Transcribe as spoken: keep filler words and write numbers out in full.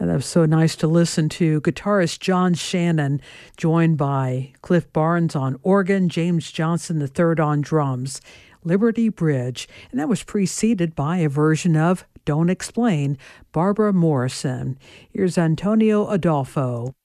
And that was so nice to listen to. Guitarist John Shannon, joined by Cliff Barnes on organ, James Johnson the third on drums. Liberty Bridge, and that was preceded by a version of Don't Explain, Barbara Morrison. Here's Antonio Adolfo.